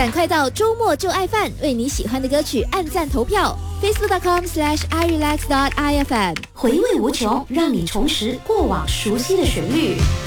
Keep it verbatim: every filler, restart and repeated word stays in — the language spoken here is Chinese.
赶快到周末就爱饭为你喜欢的歌曲按赞投票 facebook dot com slash i relax dot i f m 回味无穷，让你重拾过往熟悉的旋律。